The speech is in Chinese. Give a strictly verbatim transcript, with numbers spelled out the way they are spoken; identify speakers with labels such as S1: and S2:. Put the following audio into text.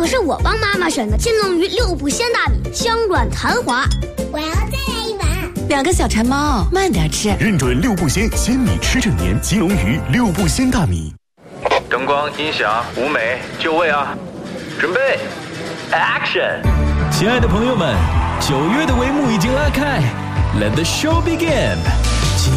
S1: 是我帮妈妈选的金龙鱼六步鲜大米，香软弹滑。
S2: 我要再来一碗。
S3: 两个小馋猫，慢点吃。
S4: 认准六步鲜，鲜米吃整年。金龙鱼六步鲜大米。
S5: 灯光、音响、舞美，就位啊！准备 ，Action！
S6: 亲爱的朋友们，九月的帷幕已经拉开 ，Let the show begin！